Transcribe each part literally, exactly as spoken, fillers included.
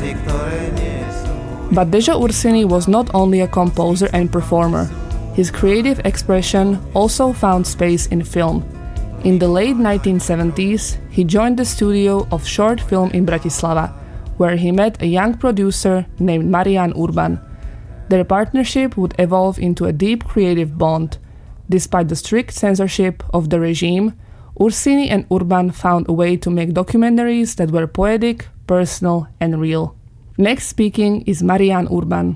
But Dejo Ursini was not only a composer and performer. His creative expression also found space in film. In the late nineteen seventies, he joined the studio of short film in Bratislava, where he met a young producer named Marián Urban. Their partnership would evolve into a deep creative bond. Despite the strict censorship of the regime, Ursini and Urban found a way to make documentaries that were poetic, personal, and real. Next speaking is Marián Urban.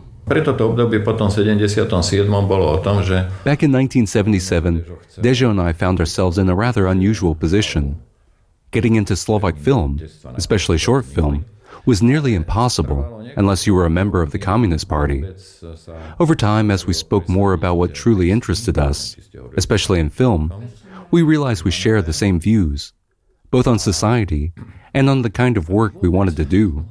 Back in nineteen seventy-seven, Dejo and I found ourselves in a rather unusual position. Getting into Slovak film, especially short film, was nearly impossible unless you were a member of the Communist Party. Over time, as we spoke more about what truly interested us, especially in film, we realized we share the same views, both on society and on the kind of work we wanted to do.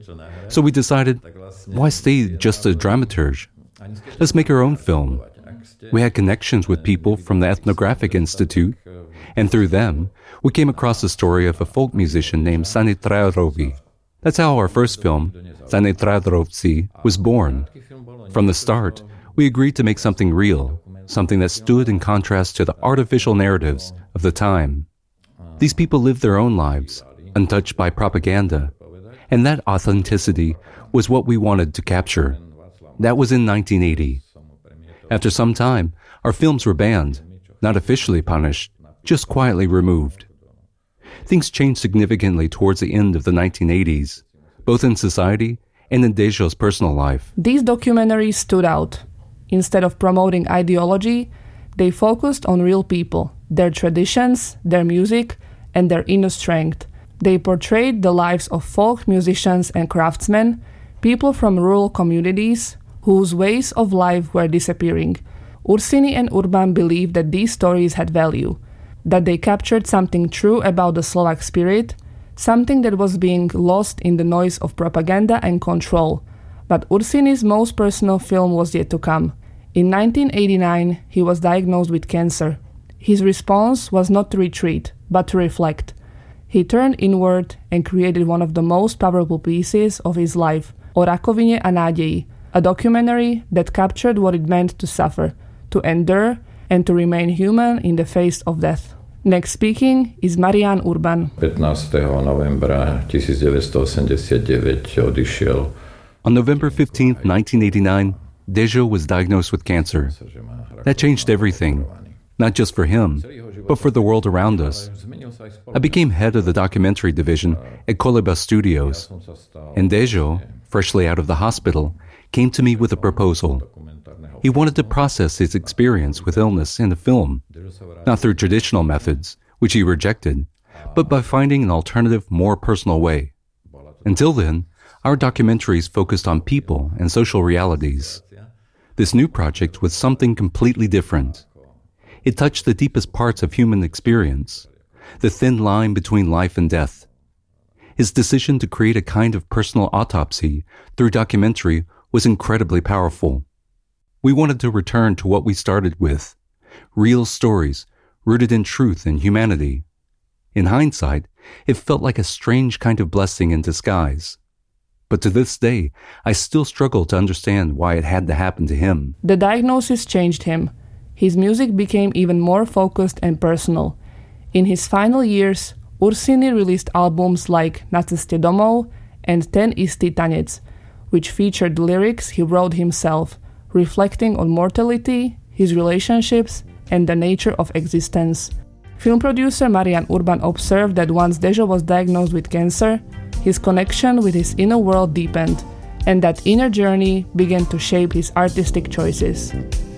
So we decided, why stay just a dramaturge? Let's make our own film. We had connections with people from the Ethnographic Institute, and through them, we came across the story of a folk musician named Sani Trajarovci. That's how our first film, Sani Trajarovci, was born. From the start, we agreed to make something real, something that stood in contrast to the artificial narratives of the time. These people lived their own lives, untouched by propaganda, and that authenticity was what we wanted to capture. That was in nineteen eighty. After some time, our films were banned, not officially punished, just quietly removed. Things changed significantly towards the end of the nineteen eighties, both in society and in Dejo's personal life. These documentaries stood out. Instead of promoting ideology, they focused on real people, their traditions, their music, and their inner strength. They portrayed the lives of folk musicians and craftsmen, people from rural communities whose ways of life were disappearing. Ursini and Urban believed that these stories had value, that they captured something true about the Slovak spirit, something that was being lost in the noise of propaganda and control. But Ursini's most personal film was yet to come. In nineteen eighty-nine, he was diagnosed with cancer. His response was not to retreat, but to reflect. He turned inward and created one of the most powerful pieces of his life, O rakovine a nádeji, a documentary that captured what it meant to suffer, to endure, and to remain human in the face of death. Next speaking is Marián Urban. On November fifteenth, nineteen eighty-nine, Dejo was diagnosed with cancer. That changed everything, not just for him, but for the world around us. I became head of the documentary division at Koleba Studios, and Dejo, freshly out of the hospital, came to me with a proposal. He wanted to process his experience with illness in a film, not through traditional methods, which he rejected, but by finding an alternative, more personal way. Until then, our documentaries focused on people and social realities. This new project was something completely different. It touched the deepest parts of human experience, the thin line between life and death. His decision to create a kind of personal autopsy through documentary was incredibly powerful. We wanted to return to what we started with, real stories rooted in truth and humanity. In hindsight, it felt like a strange kind of blessing in disguise. But to this day, I still struggle to understand why it had to happen to him. The diagnosis changed him. His music became even more focused and personal. In his final years, Ursini released albums like Na ceste domov and Ten istý tanec, which featured lyrics he wrote himself, reflecting on mortality, his relationships, and the nature of existence. Film producer Marián Urban observed that once Dejo was diagnosed with cancer, his connection with his inner world deepened, and that inner journey began to shape his artistic choices.